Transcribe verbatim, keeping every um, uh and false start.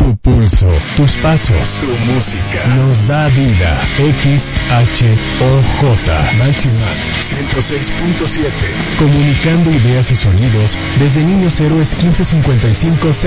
Tu pulso, tus pasos, tu música nos da vida. X H O J Máxima ciento seis punto siete. Comunicando ideas y sonidos desde Niños Héroes quince cincuenta y cinco